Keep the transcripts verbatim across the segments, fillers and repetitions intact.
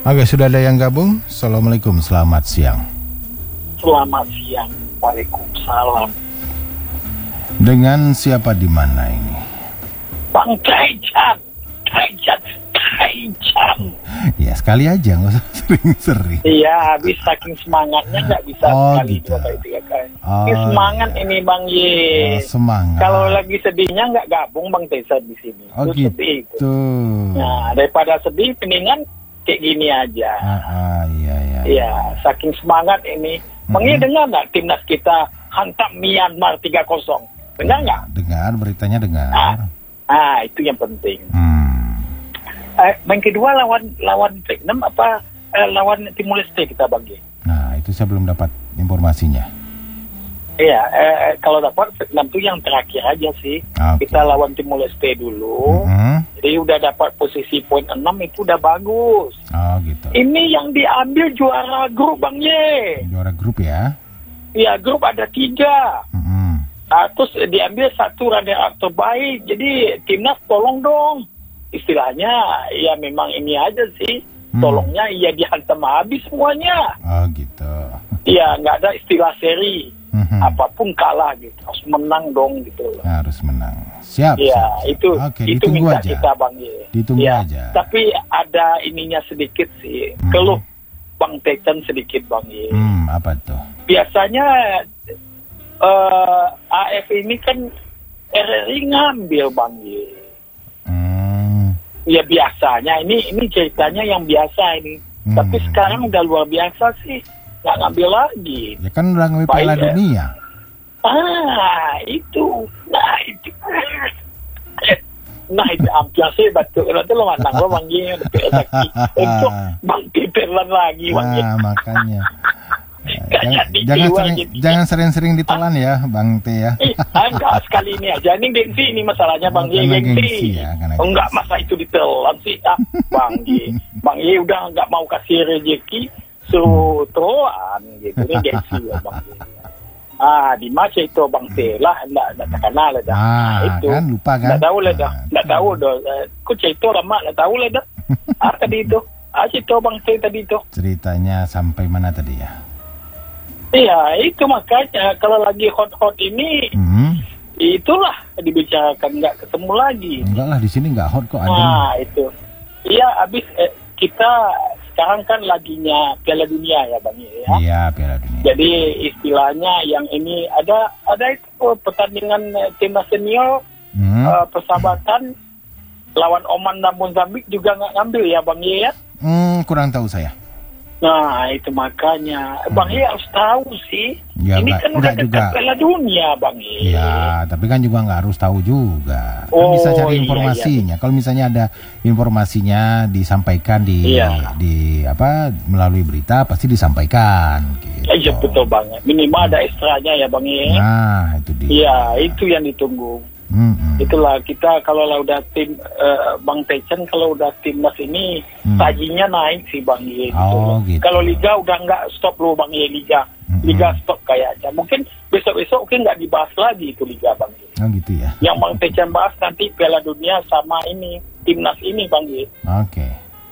Oke, sudah ada yang gabung. Assalamualaikum, selamat siang. Selamat siang. Waalaikumsalam. Dengan siapa di mana ini? Bang Taijan. Taijan. Taijan. Ya, sekali aja, nggak usah sering-sering. Iya, habis saking semangatnya nggak bisa Oh, sekali gitu. dua kali tiga kali. Oh, Ini semangat iya. ini Bang Ye. Oh, semangat. Kalau lagi sedihnya nggak gabung Bang Taijan di sini. Oh, Itu sedih. Itu. gitu. Nah, daripada sedih, mendingan kayak gini aja. Ah, ah, iya, iya. Iya, saking semangat ini. Bang Ye dengar nggak timnas kita hantam Myanmar tiga kosong? Dengar nggak? Dengar, beritanya dengar. Ah, ah, itu yang penting. Hmm. Eh, main kedua lawan lawan Vietnam apa eh, lawan Timor Leste kita bagi. Nah, itu saya belum dapat informasinya. Iya, eh, kalau dapat Vietnam itu yang terakhir aja sih. Oke. Kita lawan Timor Leste dulu. Mhm. Jadi udah dapat posisi poin enam itu udah bagus. Oh, gitu. Ini yang diambil juara grup Bang Ye. Juara grup ya. Iya, grup ada tiga. Mhm. Nah, terus diambil satu runner-up terbaik. Jadi timnas tolong dong. Istilahnya ya memang ini aja sih. Hmm. Tolongnya ya dihantam habis semuanya. Oh, gitu. Iya, nggak ada istilah seri. Mhm. Apapun kalah gitu. Harus menang dong gitu loh. Harus menang. Siap. Iya, siap, siap. itu Oke, itu ditunggu minta aja. kita Bang Ye. Ditunggu Ya, aja. tapi ada ininya sedikit sih. Hmm. Keluh Bang Teten sedikit Bang Ye. Hmm, apa tuh? Biasanya eh, A F ini kan R R I ngambil Bang Ye. Hmm. Ya biasanya ini ini ceritanya yang biasa ini. Hmm. Tapi sekarang udah luar biasa sih. Nggak ngambil lagi. Ya kan udah ngambil Baik, Piala ya. Dunia. Ah, itu. Nah, itu. Nah, itu hampir sih betul. Nanti lo manang lo manggil untuk Bang Peterlan lagi manggil. Ah, makanya. Ya, Nggak jangan, jadi jangan keluar sering, gitu. jangan sering-sering ditelan ya, Bang T ya. Eh, enggak sekali ini aja. Ini gengsi ini masalahnya Bang Oh, Ye karena gengsi. gengsi ya, karena Oh, enggak gengsi. masa itu ditelan sih ah, Bang Ye. Bang Ye udah enggak mau kasih rezeki suruh teruan gitu. Ini gengsi ya Bang Ye. Ah, di masa itu Bang T lah, enggak enggak terkenal lah dah. Ah, Nah, itu. kan lupa kan? Enggak tahu lah dah. Nah, Enggak tahu dah. Eh, Kok cerita lama enggak tahu lah dah. Ah, tadi itu. Ah, cerita Bang T tadi itu. Ceritanya sampai mana tadi ya? Iya, itu makanya kalau lagi hot-hot ini Hmm. itulah dibicarakan, nggak ketemu lagi. Enggak lah, di sini enggak hot kok ada. Nah itu, iya habis eh, kita sekarang kan laginya Piala Dunia ya Bang Ye, ya. Iya, Piala Dunia. Jadi istilahnya yang ini ada ada itu pertandingan eh, timnas senior Hmm. eh, persahabatan lawan Oman dan Mozambik juga nggak ngambil ya Bang Ye ya. Hmm, kurang tahu saya. Nah itu makanya Bang Ye harus tahu sih. Ya, ini enggak- kan udah enggak dekat juga. Piala Dunia Bang Ye. Ya, tapi kan juga nggak harus tahu juga. Kan Oh, bisa cari iya, informasinya. Kalau misalnya ada informasinya disampaikan di Iya. di apa melalui berita pasti disampaikan. Gitu. Iya betul banget. Minimal ada ekstranya ya Bang Ye. Nah, itu dia. Iya itu yang ditunggu. Mm-mm. Itulah kita kalau lah udah tim eh, Bang Techen kalau udah timnas ini Hmm. tajinya naik sih Bang Ye. Gitu Oh, loh. gitu. Kalau liga udah nggak stop loh Bang Ye liga. Mm-mm. Liga stop kayaknya. Mungkin besok-besok mungkin nggak dibahas lagi itu liga Bang Ye. Oh, gitu ya. Yang Bang Techen bahas nanti Piala Dunia sama ini timnas ini Bang Ye. Oke.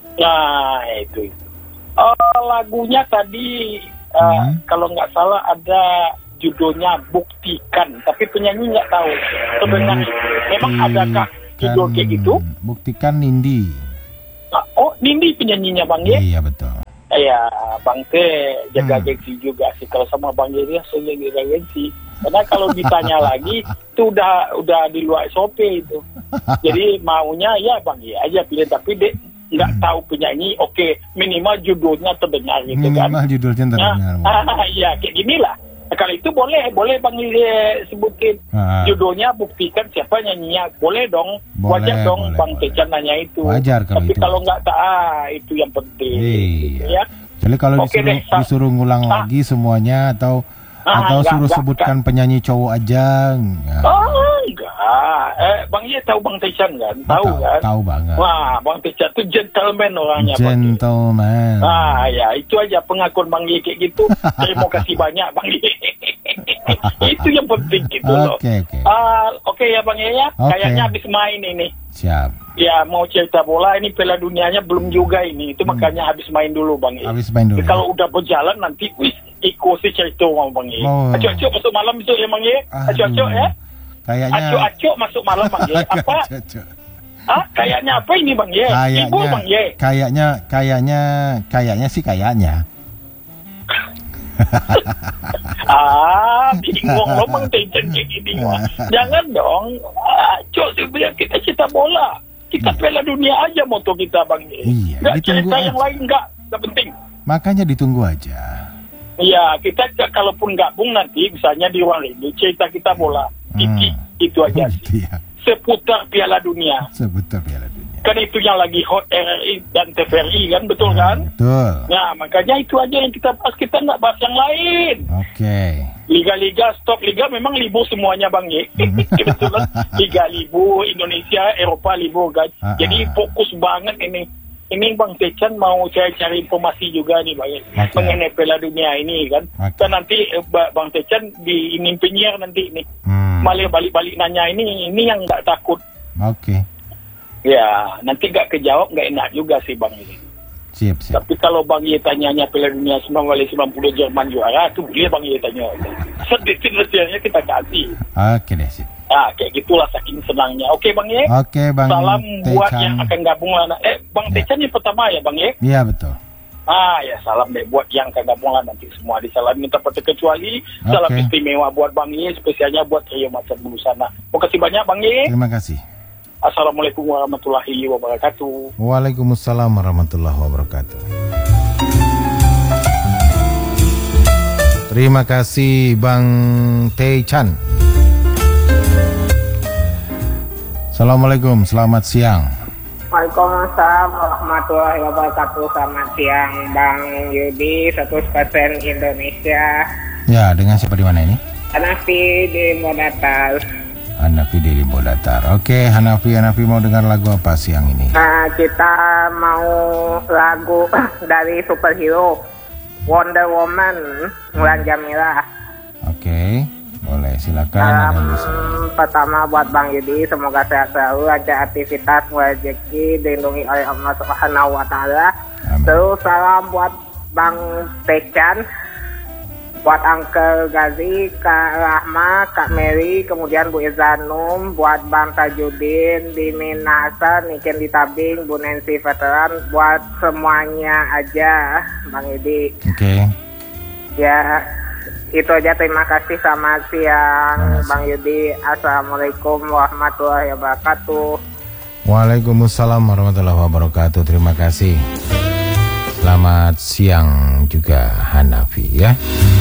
Nah itu. itu. Oh, lagunya tadi eh, Hmm. kalau nggak salah ada judulnya Buktikan, tapi penyanyi nggak tahu. Sebenarnya memang adakah judul kayak gitu? Buktikan Nindi. Ah, oh, Nindi penyanyinya Bang Ye? Iya, betul. Iya, Bang T jaga Hmm. gengsi juga sih. Kalau sama Bang Ye dia sering jaga gengsi. Karena kalau ditanya lagi, itu udah udah di luar S O P itu. Jadi maunya ya Bang Ye aja pilih, tapi dek nggak Hmm. tahu penyanyi. Oke, minimal judulnya terdengar gitu kan. Minimal judulnya terdengar. Nah, ah, iya kayak ginilah. Nah, kalau itu boleh, boleh Bang Ye sebutin Ah. judulnya, buktikan siapa nyanyinya. Boleh dong, Boleh, wajar dong boleh, Bang boleh. Tecan nanya itu. Wajar kalau Tapi itu kalau wajar. nggak tak, ah, itu yang penting. Gitu, Iya. ya. Jadi kalau Oke disuruh deh, Sa- disuruh ngulang Ah. lagi semuanya atau Ah, atau enggak, suruh enggak, sebutkan penyanyi cowok aja. Enggak. Oh, enggak. Eh, Bang Ye tahu Bang Tecan kan? Tahu tahu, kan? tahu banget. Wah, Bang Tecan itu gentleman orangnya Bang Ye. Gentleman. Ah ya itu aja pengakuan Bang Ye kayak gitu. Terima kasih banyak Bang Ye. Itu yang penting gitu loh. Oke, oke. Ah, oke ya Bang Ye ya. Oke. Kayaknya habis main ini. Siap. Ya mau cerita bola ini Piala Dunianya belum juga ini. Itu Hmm. makanya habis main dulu Bang E. Habis main dulu. Kalau udah berjalan nanti wis ikut si cerita mau Bang E. Oh. Acok-acok masuk malam itu ya Bang E. Acok-acok ya. Kayaknya. Acok-acok masuk malam Bang E. Apa? Acok-acok. Ah, kayaknya apa ini Bang E? Ibu Kayaknya, Bang E. kayaknya, kayaknya, kayaknya sih kayaknya. Ah, bingung lo Bang Tejan kayak gini. Wah. Jangan dong. Ah, Cok, sebenarnya kita cerita bola. Kita Piala Dunia aja moto kita Bang E. Iya, Nggak ditunggu cerita aja. yang lain nggak. Nggak penting. Makanya ditunggu aja. Iya, kita c- kalaupun gabung nanti misalnya di ruang ini cerita kita bola. Iki, Hmm. itu aja sih. Iya, Seputar Piala Dunia. seputar Piala Dunia. Kan itu yang lagi hot R R I dan T V R I kan, betul kan? Betul. Nah, makanya itu aja yang kita bahas. Kita nggak bahas yang lain. Oke. Liga-liga, stop liga memang libur semuanya Bang Ye. Kebetulan Liga libur, Indonesia, Eropa libur guys. Ah, Jadi ah. fokus banget ini. Ini Bang Tecan mau saya cari informasi juga nih Bang Ye. Oke. Mengenai Piala Dunia ini kan. Oke. Dan nanti eh, Ba- Bang Tecan di ini penyiar nanti ini. Hmm. Malah balik-balik nanya ini, ini yang nggak takut. Oke. Ya, nanti nggak kejawab nggak enak juga sih Bang Ye. Siap, siap. Tapi kalau Bang Ye tanyanya Piala Dunia sembilan kali sembilan puluh Jerman juara, itu boleh Bang Ye tanya. Sedetail-detailnya kita kasih. Oke deh, siap. Ah, kayak gitulah saking senangnya. Oke Bang Ye. Oke, Bang Salam buat Tecan. yang akan gabung lah. Eh, Bang Ya. Tecan yang pertama ya Bang Ye. Iya, betul. Ah ya, salam deh buat yang akan gabung lah nanti semua disalamin tanpa terkecuali. Salam Oke. istimewa buat Bang Ye, spesialnya buat Trio Macan Bulu sana. Terima kasih banyak Bang Ye. Terima kasih. Assalamualaikum warahmatullahi wabarakatuh. Waalaikumsalam warahmatullahi wabarakatuh. Terima kasih Bang Tecan. Assalamualaikum, selamat siang. Waalaikumsalam warahmatullahi wabarakatuh. Selamat siang Bang Yudi, seratus persen Indonesia. Ya, dengan siapa di mana ini? Hanafi di Modatal. Hanafi di Limbo Datar. Oke, Hanafi, Hanafi mau dengar lagu apa siang ini? Nah, kita mau lagu dari superhero Wonder Woman Mulan Jamila. Oke, boleh silakan. Salam Ada yang bisa. pertama buat Bang Yudi, semoga sehat selalu, lancar aktivitas, rezeki dilindungi oleh Allah Subhanahu wa taala. Amin. Terus salam buat Bang Tecan, buat Uncle Gazi, Kak Rahma, Kak Mary, kemudian Bu Izanum, buat Bang Tajudin, di Minasa, Niken di Tabing, Bu Nancy Veteran, buat semuanya aja Bang Yudi. Oke, Ya, itu aja, terima kasih, selamat siang Terima kasih. Bang Yudi. Assalamualaikum warahmatullahi wabarakatuh. Waalaikumsalam warahmatullahi wabarakatuh. Terima kasih. Selamat siang juga Hanafi ya.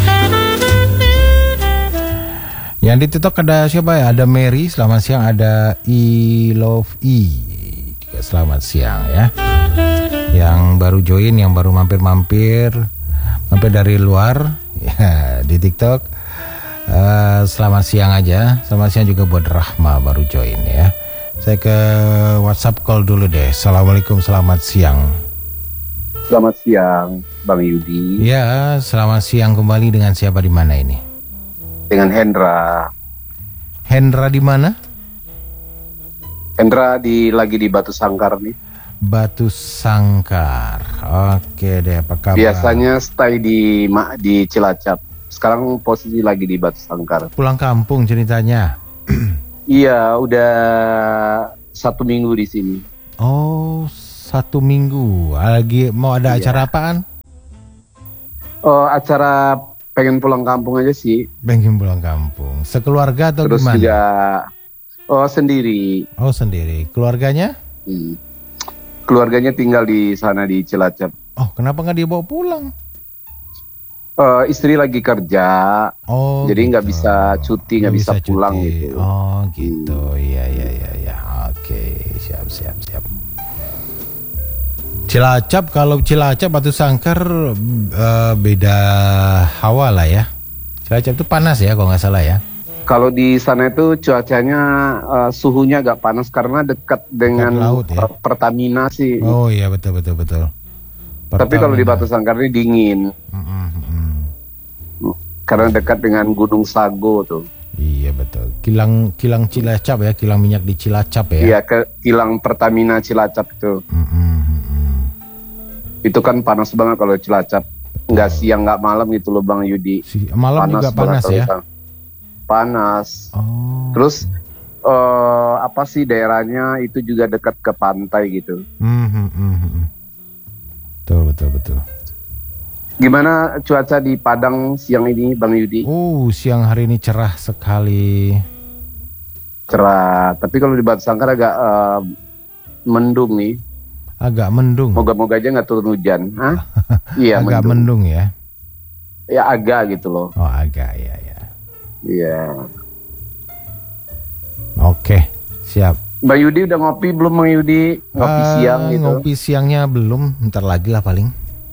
Yang di TikTok ada siapa ya? Ada Mary, selamat siang. Ada I Love E juga selamat siang ya. Yang baru join, yang baru mampir-mampir, mampir dari luar ya di TikTok. Eh, selamat siang aja. Selamat siang juga buat Rahma baru join ya. Saya ke WhatsApp call dulu deh. Assalamualaikum, selamat siang. Selamat siang, Bang Yudi. Ya, selamat siang kembali. Dengan siapa di mana ini? Dengan Hendra. Hendra di mana? Hendra di lagi di Batu Sangkar nih. Batu Sangkar. Oke deh, apa kabar? Biasanya stay di Ma- di Cilacap. Sekarang posisi lagi di Batu Sangkar. Pulang kampung ceritanya. Iya, udah satu minggu di sini. Oh, satu minggu. Lagi mau ada Iya. acara apaan? Oh, acara pengen pulang kampung aja sih. Pengen pulang kampung. Sekeluarga atau Terus gimana? juga oh sendiri. Oh, sendiri. Keluarganya? Hmm. Keluarganya tinggal di sana di Cilacap. Oh, kenapa nggak dibawa pulang? Eh, istri lagi kerja, Oh, jadi nggak gitu. bisa cuti, nggak bisa pulang cuti. gitu. Oh, gitu. Iya, iya, iya, iya. Oke, siap, siap, siap. Cilacap, kalau Cilacap Batu Sangkar eh, beda hawa lah ya. Cilacap itu panas ya kalau nggak salah ya. Kalau di sana itu cuacanya eh, suhunya agak panas karena dekat dengan laut ya? eh, Pertamina sih. Oh iya, betul, betul, betul. Tapi kalau di Pertamina. Batu Sangkar ini dingin Mm, mm, mm. karena dekat dengan Gunung Sago tuh. Iya betul. Kilang kilang Cilacap ya, kilang minyak di Cilacap ya. Iya, ke kilang Pertamina Cilacap itu. Mm-mm. Itu kan panas banget kalau Cilacap. Nggak siang nggak malam gitu loh Bang Yudi. Si, malam juga panas banget ya. kalau panas. Oh. Terus eh, apa sih daerahnya itu juga dekat ke pantai gitu. Mm-hmm. Betul betul betul. Gimana cuaca di Padang siang ini Bang Yudi? Oh, siang hari ini cerah sekali. Cerah. Tapi kalau di Batu Sangkar agak eh, mendung nih. Agak mendung. Moga-moga aja nggak turun hujan. Hah? Iya, agak mendung. mendung ya. Ya agak gitu loh. Oh agak ya ya. Iya. Oke siap. Bang Yudi udah ngopi belum Bang Yudi? Ngopi Uh, siang gitu. Ngopi siangnya belum. Ntar lagi lah paling.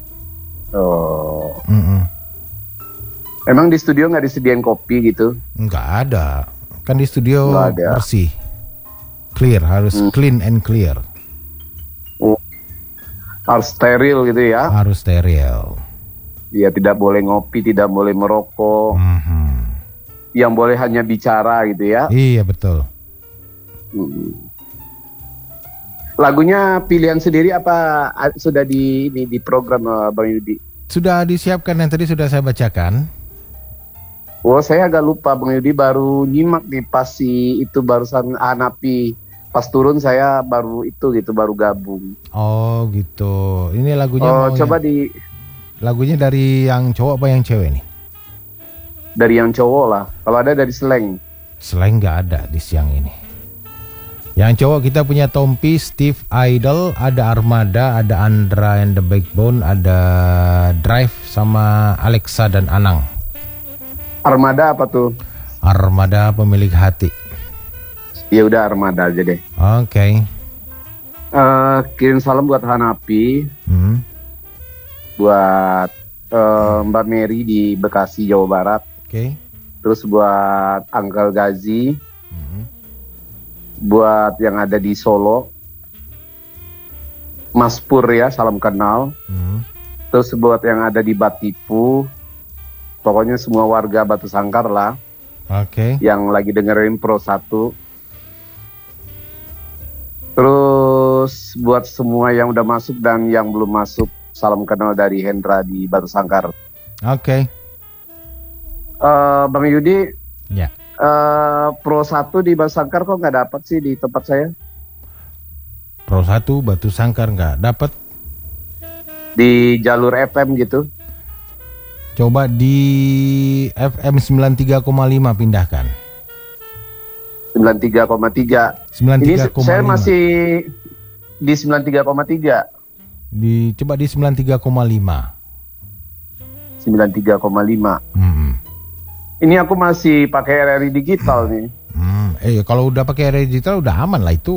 Oh. Mm-mm. Emang di studio nggak disediain kopi gitu? Nggak ada. Kan di studio Nggak ada. bersih. Clear, harus Hmm. clean and clear. Oh. Harus steril gitu ya? Harus steril. Iya, tidak boleh ngopi, tidak boleh merokok. Mhm. Yang boleh hanya bicara gitu ya? Iya betul. Hmm. Lagunya pilihan sendiri apa a- sudah di ini di program uh, Bang Yudi? Sudah disiapkan yang tadi sudah saya bacakan. Oh, saya agak lupa Bang Yudi, baru nyimak nih pas si itu barusan Hanapi. Pas turun saya baru itu gitu baru gabung. Oh gitu. Ini lagunya Oh, mau coba yang- di lagunya dari yang cowok apa yang cewek nih? dari yang cowok lah. Kalau ada dari Slang. Selain nggak ada di siang ini. Yang cowok kita punya Tompi, Steve Idol, ada Armada, ada Andra and the Backbone, ada Drive sama Alexa dan Anang. Armada apa tuh? Armada pemilik hati. Ya udah Armada aja deh. Oke. Eh, kirim salam buat Hanapi, Hmm. buat eh, Mbak Mary di Bekasi Jawa Barat, Oke. terus buat Uncle Gazi, Hmm. buat yang ada di Solo, Mas Pur ya, salam kenal. Hmm. Terus buat yang ada di Batipu, pokoknya semua warga Batu Sangkar lah Oke. yang lagi dengerin Pro satu. Terus buat semua yang udah masuk dan yang belum masuk, salam kenal dari Hendra di Batu Sangkar. Oke. Eh, Bang Yudi, Ya. eh, Pro satu di Batu Sangkar kok nggak dapat sih di tempat saya? Pro satu Batu Sangkar nggak dapat. Di jalur F M gitu. Coba di F M sembilan puluh tiga koma lima pindahkan. sembilan puluh tiga koma tiga. sembilan puluh Ini tiga se- koma lima. saya masih di sembilan puluh tiga koma tiga. Di coba di sembilan puluh tiga koma lima. sembilan puluh tiga koma lima. Hmm. Ini aku masih pakai R R I digital nih. Hmm. Eh kalau udah pakai digital udah aman lah itu.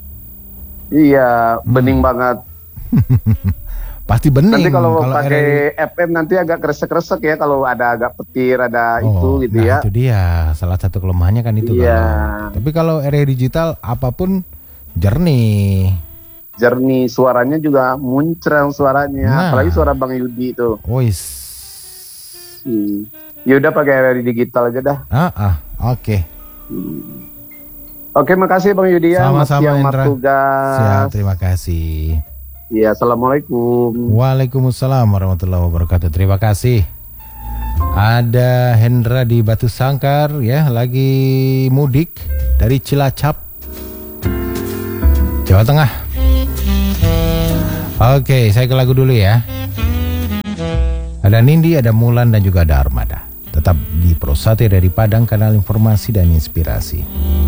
Iya, bening banget. Pasti bening. Nanti kalau R R I pakai F M nanti agak kresek-kresek ya, kalau ada agak petir, ada Oh, itu gitu nah ya. itu dia salah satu kelemahannya kan itu. Iya. Kalau. Tapi kalau R R I digital apapun jernih. Jernih, suaranya juga muncrat suaranya. Nah. Apalagi suara Bang Yudi itu. Wis. Hmm. Ya udah pakai R R I digital aja dah. Ah, ah, oke. Hmm. Oke, makasih Bang Yudi ya. Sama-sama, Masih yang Hendra. tugas. Siap, terima kasih. Iya, assalamualaikum. Waalaikumsalam warahmatullahi wabarakatuh. Terima kasih. Ada Hendra di Batu Sangkar ya, lagi mudik dari Cilacap, Jawa Tengah. Oke, saya ke lagu dulu ya. Ada Nindi, ada Mulan dan juga ada Armada. Tetap di Pro Satu dari Padang, kanal informasi dan inspirasi.